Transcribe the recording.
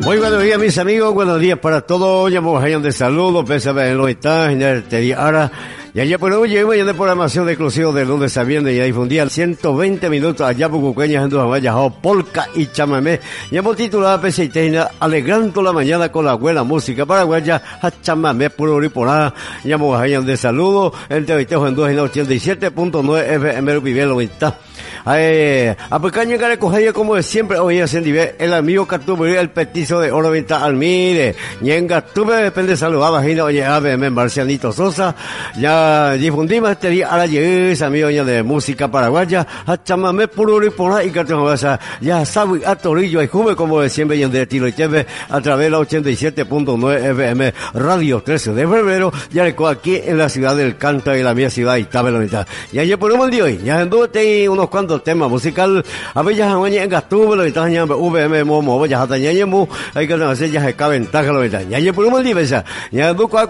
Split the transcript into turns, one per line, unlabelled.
Muy buenos días, mis amigos, buenos días para todos. Llamamos a de saludos, pésame en lo está, en el ahora. Y allá por hoy llegamos de programación exclusiva de lunes a viernes y ahí difundía 120 minutos allá por Cuqueñas en Duajamaya, polka y chamamé. Y hemos titulado Peseiteina, alegrando la mañana con la buena música paraguaya, a chamamé puro y por nada. Llamamos a de saludos, el Teoitejo en 87.9 FM Viviel lo está. A pequeña que recoger como de siempre hoy es el amigo Cartubería, el petizo de Oro Venta Almire, Ñenga Tuve, depende saludaba Gina, oye, ABM Marcianito Sosa, ya difundimos este día a la llegada, amigo de música paraguaya, a chamamé puro y por ahí, ya sabe, a Torillo y Juve como de siempre y en de Tilo y Cheve, a través de la 87.9 FM Radio 13 de febrero, ya recoge aquí en la ciudad del Canta y la mía ciudad, y Tabelonita. Y ayer por el día hoy, ya anduve unos cuantos temas musical a ver ya mañana en gastuvo lo está ya VM momo ya hasta ya mu hay que hacer ya se caben taja lo está ya por un día ya